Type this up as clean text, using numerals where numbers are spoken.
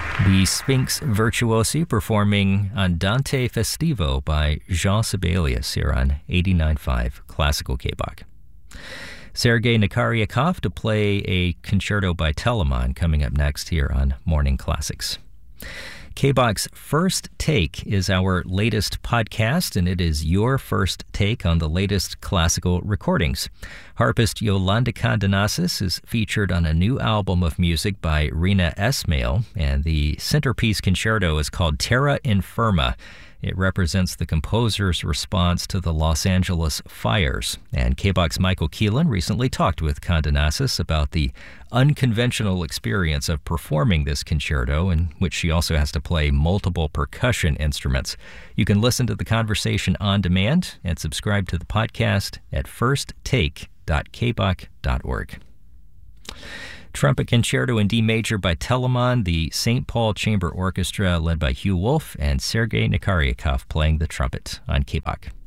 The Sphinx Virtuosi performing Andante Festivo by Jean Sibelius here on 89.5 Classical K-Bach. Sergei Nakaryakov to play a concerto by Telemann coming up next here on Morning Classics. K-Bach's First Take is our latest podcast, and it is your first take on the latest classical recordings. Harpist Yolanda Kandanasis is featured on a new album of music by Rina Esmail, and the centerpiece concerto is called Terra Infirma. It represents the composer's response to the Los Angeles fires. And K-Bach's Michael Keelan recently talked with Kandanasis about the unconventional experience of performing this concerto, in which she also has to play multiple percussion instruments. You can listen to the conversation on demand and subscribe to the podcast at firsttake.kbach.org. Trumpet Concerto in D Major by Telemann, the St. Paul Chamber Orchestra led by Hugh Wolf, and Sergei Nakaryakov playing the trumpet on K-Bach.